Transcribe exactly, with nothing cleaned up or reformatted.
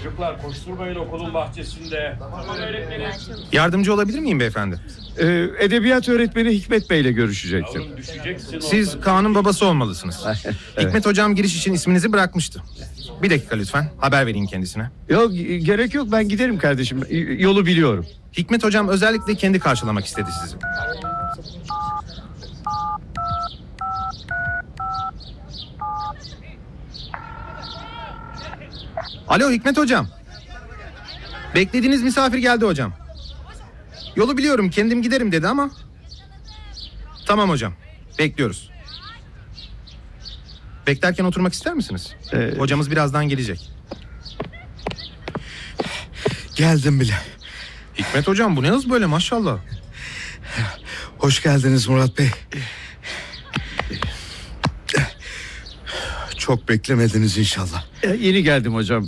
Çocuklar koşturmayın okulun bahçesinde. Tamam öğretmenim. Yardımcı olabilir miyim beyefendi? Ee, edebiyat öğretmeni Hikmet Bey ile görüşecektim. Yavrum düşeceksin. Siz oradan. Kaan'ın babası olmalısınız. Evet. Hikmet hocam giriş için isminizi bırakmıştı. Bir dakika lütfen, haber vereyim kendisine. Yok gerek yok, ben giderim kardeşim. Yolu biliyorum. Hikmet hocam özellikle kendi karşılamak istedi sizi. Alo Hikmet hocam. Beklediğiniz misafir geldi hocam. Yolu biliyorum, kendim giderim dedi ama. Tamam hocam, bekliyoruz. Beklerken oturmak ister misiniz? Ee, Hocamız birazdan gelecek. Geldim bile. Hikmet hocam bu ne hız böyle maşallah. Hoş geldiniz Murat Bey. Çok beklemediniz inşallah. e, yeni geldim hocam.